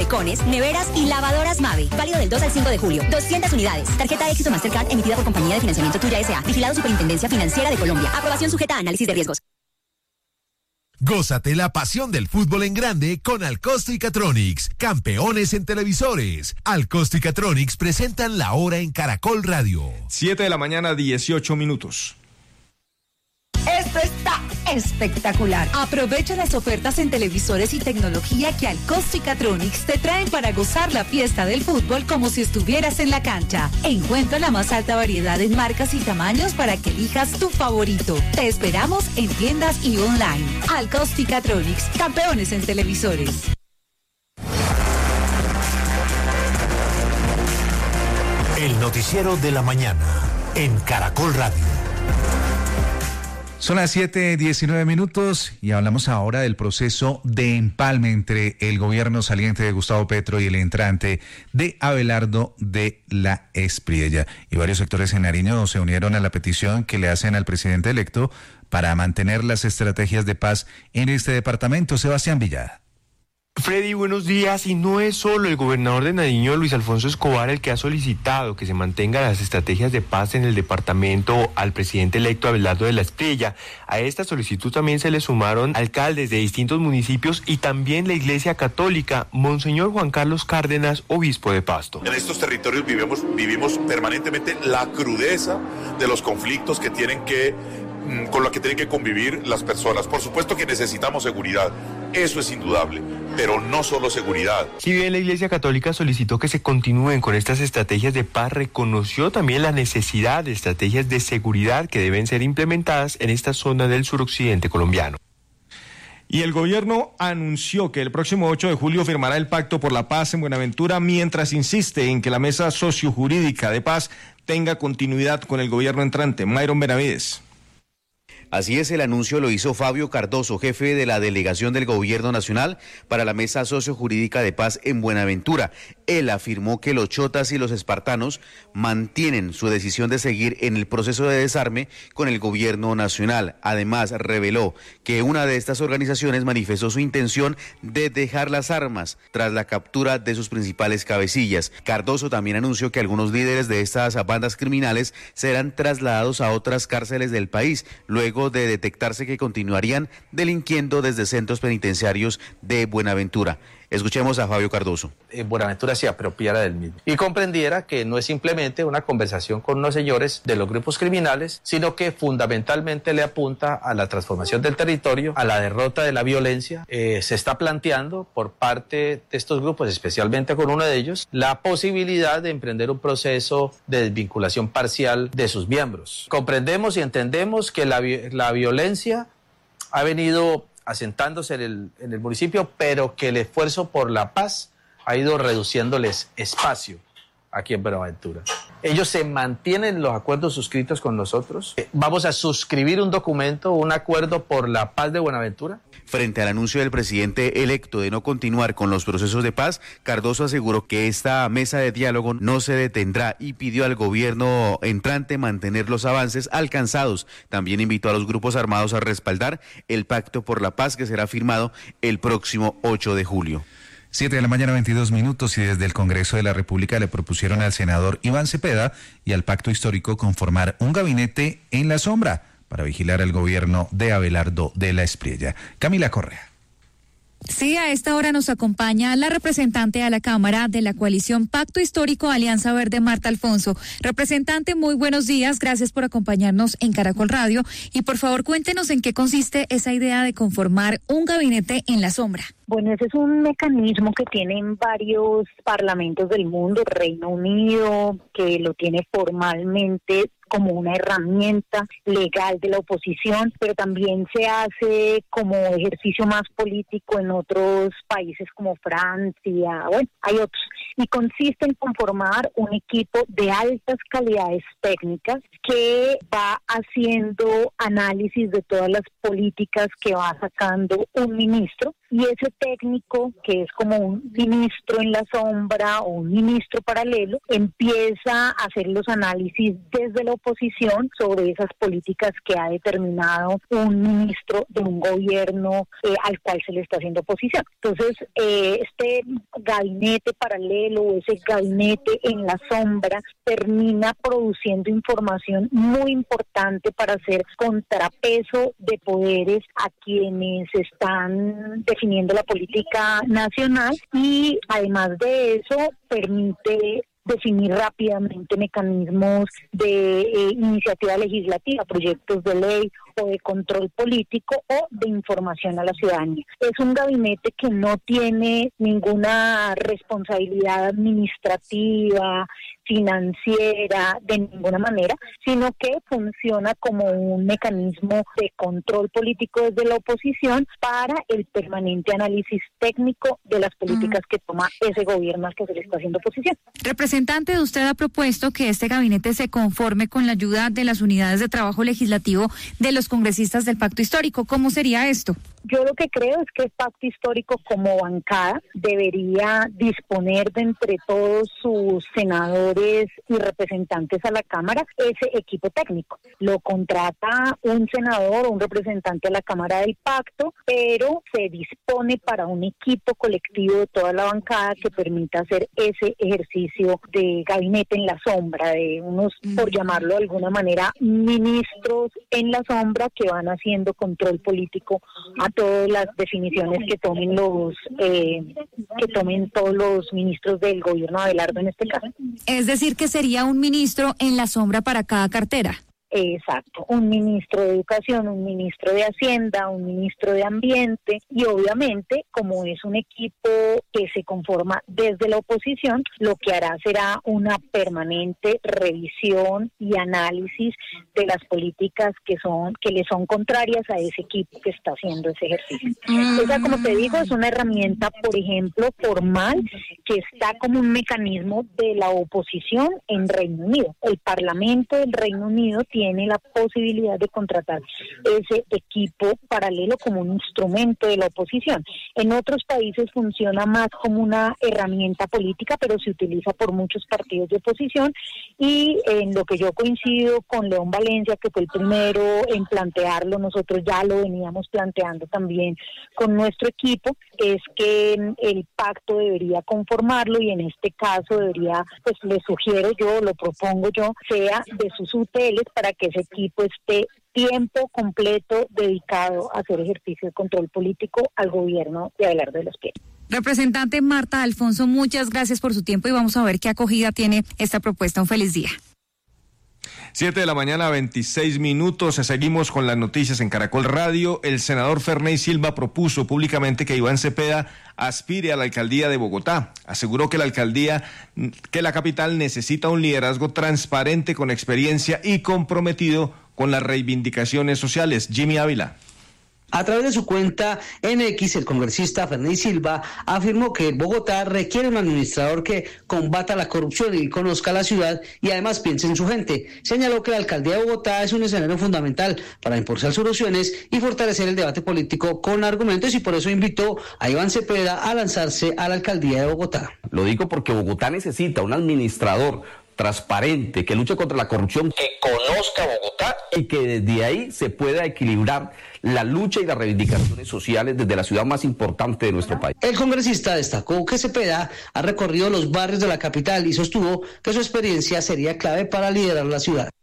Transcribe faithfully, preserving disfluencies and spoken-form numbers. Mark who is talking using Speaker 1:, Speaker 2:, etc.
Speaker 1: balcones, neveras y lavadoras Mave. Válido del dos al cinco de julio. doscientas unidades. Tarjeta Éxito Mastercard emitida por Compañía de Financiamiento Tuya S A. Vigilado Superintendencia Financiera de Colombia. Aprobación sujeta a análisis de riesgos.
Speaker 2: Gózate la pasión del fútbol en grande con Alcosto y Catronics, campeones en televisores. Alcosto y Catronics presentan La Hora en Caracol Radio.
Speaker 3: siete de la mañana, dieciocho minutos.
Speaker 4: Esto está espectacular. Aprovecha las ofertas en televisores y tecnología que Alcosto y Catronics te traen para gozar la fiesta del fútbol como si estuvieras en la cancha. Encuentra la más alta variedad en marcas y tamaños para que elijas tu favorito. Te esperamos en tiendas y online. Alcosto y Catronics, campeones en televisores.
Speaker 5: El noticiero de la mañana en Caracol Radio.
Speaker 6: Son las siete diecinueve minutos y hablamos ahora del proceso de empalme entre el gobierno saliente de Gustavo Petro y el entrante de Abelardo de la Espriella. Y varios sectores en Nariño se unieron a la petición que le hacen al presidente electo para mantener las estrategias de paz en este departamento. Sebastián Villada.
Speaker 7: Freddy, buenos días. Y no es solo el gobernador de Nariño, Luis Alfonso Escobar, el que ha solicitado que se mantengan las estrategias de paz en el departamento al presidente electo Abelardo de la Espriella. A esta solicitud también se le sumaron alcaldes de distintos municipios y también la Iglesia Católica. Monseñor Juan Carlos Cárdenas, obispo de Pasto.
Speaker 8: En estos territorios vivimos, vivimos permanentemente la crudeza de los conflictos que tienen que con la que tienen que convivir las personas. Por supuesto que necesitamos seguridad, eso es indudable, pero no solo seguridad.
Speaker 7: Si bien la Iglesia Católica solicitó que se continúen con estas estrategias de paz, reconoció también la necesidad de estrategias de seguridad que deben ser implementadas en esta zona del suroccidente colombiano.
Speaker 3: Y el gobierno anunció que el próximo ocho de julio firmará el Pacto por la Paz en Buenaventura, mientras insiste en que la mesa sociojurídica de paz tenga continuidad con el gobierno entrante. Mayron Benavides.
Speaker 9: Así es, el anuncio lo hizo Fabio Cardoso, jefe de la delegación del Gobierno Nacional para la Mesa Sociojurídica de Paz en Buenaventura. Él afirmó que los chotas y los espartanos mantienen su decisión de seguir en el proceso de desarme con el Gobierno Nacional. Además, reveló que una de estas organizaciones manifestó su intención de dejar las armas tras la captura de sus principales cabecillas. Cardoso también anunció que algunos líderes de estas bandas criminales serán trasladados a otras cárceles del país, luego de detectarse que continuarían delinquiendo desde centros penitenciarios de Buenaventura. Escuchemos a Fabio Cardoso.
Speaker 10: En Buenaventura se apropiara del mismo y comprendiera que no es simplemente una conversación con unos señores de los grupos criminales, sino que fundamentalmente le apunta a la transformación del territorio, a la derrota de la violencia. Eh, se está planteando por parte de estos grupos, especialmente con uno de ellos, la posibilidad de emprender un proceso de desvinculación parcial de sus miembros. Comprendemos y entendemos que la, la violencia ha venido asentándose en el, en el municipio, pero que el esfuerzo por la paz ha ido reduciéndoles espacio aquí en Buenaventura. Ellos se mantienen en los acuerdos suscritos con nosotros. Vamos a suscribir un documento, un acuerdo por la paz de Buenaventura.
Speaker 9: Frente al anuncio del presidente electo de no continuar con los procesos de paz, Cardoso aseguró que esta mesa de diálogo no se detendrá y pidió al gobierno entrante mantener los avances alcanzados. También invitó a los grupos armados a respaldar el pacto por la paz que será firmado el próximo ocho de julio.
Speaker 6: Siete de la mañana, veintidós minutos, y desde el Congreso de la República le propusieron al senador Iván Cepeda y al Pacto Histórico conformar un gabinete en la sombra para vigilar el gobierno de Abelardo de la Espriella. Camila Correa.
Speaker 11: Sí, a esta hora nos acompaña la representante a la Cámara de la coalición Pacto Histórico Alianza Verde, Marta Alfonso. Representante, muy buenos días, gracias por acompañarnos en Caracol Radio y por favor cuéntenos en qué consiste esa idea de conformar un gabinete en la sombra.
Speaker 12: Bueno, ese es un mecanismo que tienen varios parlamentos del mundo, Reino Unido, que lo tiene formalmente como una herramienta legal de la oposición, pero también se hace como ejercicio más político en otros países como Francia, bueno, hay otros. y consiste en conformar un equipo de altas calidades técnicas que va haciendo análisis de todas las políticas que va sacando un ministro, y ese técnico, que es como un ministro en la sombra o un ministro paralelo, empieza a hacer los análisis desde la oposición sobre esas políticas que ha determinado un ministro de un gobierno eh, al cual se le está haciendo oposición. Entonces, eh, este gabinete paralelo o ese gabinete en la sombra termina produciendo información muy importante para hacer contrapeso de poderes a quienes están definiendo la política nacional, y además de eso permite definir rápidamente mecanismos de eh, iniciativa legislativa, proyectos de ley o de control político o de información a la ciudadanía. Es un gabinete que no tiene ninguna responsabilidad administrativa, financiera, de ninguna manera, sino que funciona como un mecanismo de control político desde la oposición para el permanente análisis técnico de las políticas que toma ese gobierno al que se le está haciendo oposición.
Speaker 11: Representante, usted ha propuesto que este gabinete se conforme con la ayuda de las unidades de trabajo legislativo de los congresistas del Pacto Histórico. ¿Cómo sería esto?
Speaker 12: Yo lo que creo es que el Pacto Histórico como bancada debería disponer de entre todos sus senadores y representantes a la Cámara ese equipo técnico. Lo contrata un senador o un representante a la Cámara del Pacto, pero se dispone para un equipo colectivo de toda la bancada que permita hacer ese ejercicio de gabinete en la sombra, de unos, por llamarlo de alguna manera, ministros en la sombra que van haciendo control político a todas las definiciones que tomen los eh, que tomen todos los ministros del gobierno de Abelardo en este caso.
Speaker 11: Es decir, que sería un ministro en la sombra para cada cartera.
Speaker 12: Exacto, un ministro de Educación, un ministro de Hacienda, un ministro de Ambiente, y obviamente, como es un equipo que se conforma desde la oposición, lo que hará será una permanente revisión y análisis de las políticas que son que le son contrarias a ese equipo que está haciendo ese ejercicio. Mm. Esa, como te digo, es una herramienta, por ejemplo, formal, que está como un mecanismo de la oposición en Reino Unido. El Parlamento del Reino Unido tiene tiene la posibilidad de contratar ese equipo paralelo como un instrumento de la oposición. En otros países funciona más como una herramienta política, pero se utiliza por muchos partidos de oposición, y en lo que yo coincido con León Valencia, que fue el primero en plantearlo, nosotros ya lo veníamos planteando también con nuestro equipo, es que el pacto debería conformarlo, y en este caso debería, pues le sugiero yo, lo propongo yo, sea de sus uteles para que ese equipo esté tiempo completo dedicado a hacer ejercicio de control político al gobierno de Abelardo de los Pinos.
Speaker 11: Representante Marta Alfonso, muchas gracias por su tiempo y vamos a ver qué acogida tiene esta propuesta. Un feliz día.
Speaker 3: Siete de la mañana, veintiséis minutos. Seguimos con las noticias en Caracol Radio. El senador Ferney Silva propuso públicamente que Iván Cepeda aspire a la alcaldía de Bogotá. Aseguró que la alcaldía, que la capital necesita un liderazgo transparente, con experiencia y comprometido con las reivindicaciones sociales. Jimmy Ávila.
Speaker 13: A través de su cuenta en X, el congresista Ferney Silva afirmó que Bogotá requiere un administrador que combata la corrupción y conozca la ciudad y además piense en su gente. Señaló que la alcaldía de Bogotá es un escenario fundamental para impulsar soluciones y fortalecer el debate político con argumentos, y por eso invitó a Iván Cepeda a lanzarse a la alcaldía de Bogotá.
Speaker 14: Lo digo porque Bogotá necesita un administrador transparente, que luche contra la corrupción, que conozca Bogotá y que desde ahí se pueda equilibrar la lucha y las reivindicaciones sociales desde la ciudad más importante de nuestro país.
Speaker 13: El congresista destacó que Cepeda ha recorrido los barrios de la capital y sostuvo que su experiencia sería clave para liderar la ciudad.